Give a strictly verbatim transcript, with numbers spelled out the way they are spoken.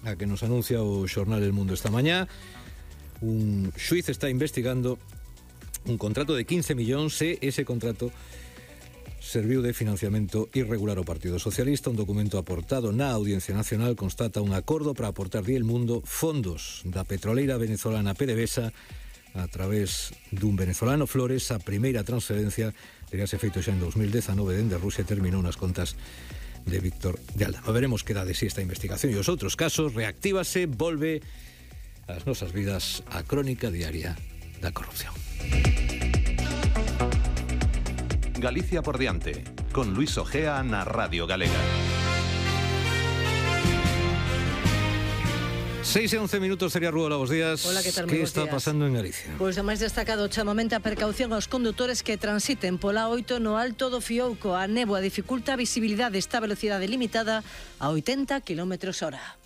a que nos anuncia o xornal El Mundo esta mañá. Un xuiz está investigando un contrato de quince millóns e ese contrato serviu de financiamento irregular ao Partido Socialista. Un documento aportado na Audiencia Nacional constata un acordo para aportar di El Mundo fondos da petroleira venezolana PDVSA a través dun venezolano Flores. A primeira transferencia teríase feito xa en dos mil dezanove dende Rusia e terminou nas contas de Víctor de Aldama. Veremos que dá de si esta investigación e os outros casos. Reactívase, volve ás nosas vidas a crónica diaria da corrupción. Galicia por diante, con Luis Ojea na Radio Galega. seis e once minutos, sería Rúa, buenos días. Hola, ¿qué tal? ¿Qué Buenos está días. pasando en Galicia? Pois o máis destacado, chamamento a precaución aos condutores que transiten pola oito no Alto do Fiouco. A néboa dificulta a visibilidade, esta velocidade limitada a oitenta kilómetros hora.